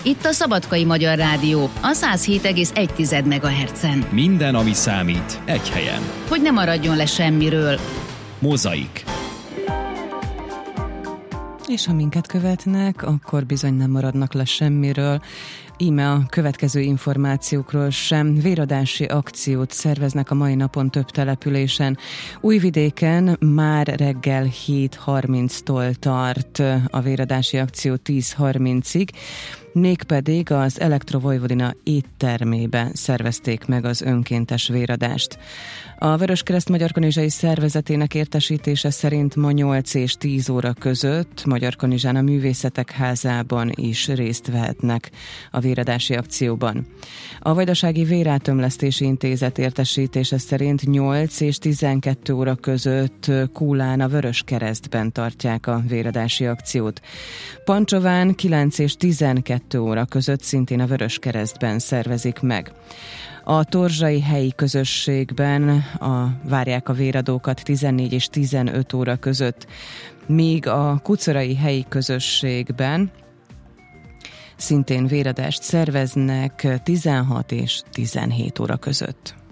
Itt a Szabadkai Magyar Rádió, a 107,1 MHz-en. Minden, ami számít, egy helyen. Hogy ne maradjon le semmiről. Mozaik. És ha minket követnek, akkor bizony nem maradnak le semmiről. Íme a következő információkról sem. Véradási akciót szerveznek a mai napon több településen. Újvidéken már reggel 7:30-tól tart a véradási akció 10:30-ig, mégpedig az Elektrovojvodina éttermébe szervezték meg az önkéntes véradást. A Vöröskereszt Magyarkanizsai Szervezetének értesítése szerint ma 8 és 10 óra között Magyarkanizsán a Művészetek Házában is részt vehetnek a véradási akcióban. A Vajdasági Vérátömlesztési Intézet értesítése szerint 8 és 12 óra között Kúlán a Vöröskeresztben tartják a véradási akciót. Pancsován 9 és 12 óra között szintén a Vöröskeresztben szervezik meg. A torzsai helyi közösségben várják a véradókat 14 és 15 óra között, míg a kucorai helyi közösségben szintén véradást szerveznek 16 és 17 óra között.